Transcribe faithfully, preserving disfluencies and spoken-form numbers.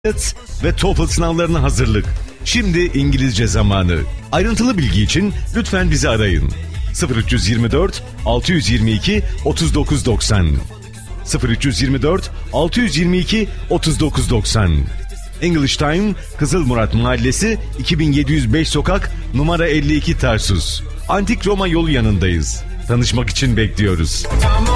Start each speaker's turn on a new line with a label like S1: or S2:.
S1: IELTS ve TOEFL sınavlarına hazırlık. Şimdi İngilizce zamanı. Ayrıntılı bilgi için lütfen bizi arayın. sıfır üç yirmi dört altı yüz yirmi iki otuz dokuz doksan sıfır üç yirmi dört altı yüz yirmi iki otuz dokuz doksan English Time, Kızılmurat Mahallesi, iki bin yedi yüz beş sokak, numara elli iki Tarsus. Antik Roma yolu yanındayız. Tanışmak için bekliyoruz.